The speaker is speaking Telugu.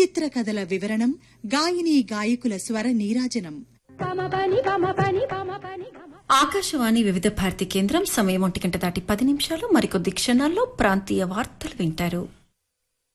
చిత్రకథల వివరణం, గాయనీ గాయకుల స్వర నీరాజనం. ఆకాశవాణి వివిధ భారతి కేంద్రం. సమయం 1 గంట దాటి 10 నిమిషాలు. మరికొద్ది క్షణాల్లో ప్రాంతీయ వార్తలు వింటారు.